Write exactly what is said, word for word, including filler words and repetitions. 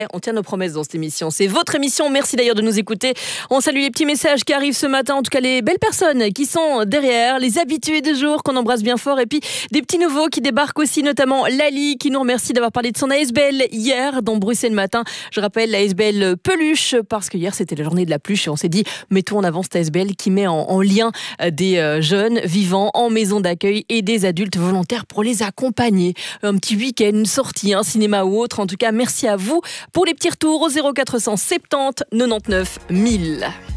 On tient nos promesses dans cette émission. C'est votre émission. Merci d'ailleurs de nous écouter. On salue les petits messages qui arrivent ce matin. En tout cas, les belles personnes qui sont derrière, les habitués du jour qu'on embrasse bien fort. Et puis, des petits nouveaux qui débarquent aussi, notamment Lali, qui nous remercie d'avoir parlé de son A S B L hier dans Bruxelles Matin. Je rappelle, l'A S B L Peluche, parce que hier, c'était la journée de la peluche. Et on s'est dit, mettons en avant cette A S B L qui met en, en lien des jeunes vivant en maison d'accueil et des adultes volontaires pour les accompagner. Un petit week-end, une sortie, un cinéma ou autre. En tout cas, merci à vous pour les petits retours au zéro quatre cent soixante-dix quatre-vingt-neuf mille.